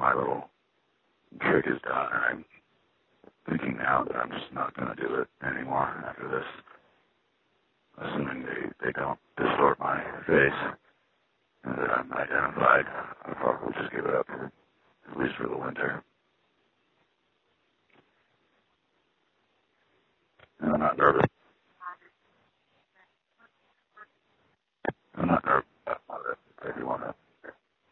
my little trick is done, and I'm thinking now that I'm just not going to do it anymore after this. Assuming they don't distort my face and that I'm identified, I'll probably just give it up, at least for the winter. And I'm not nervous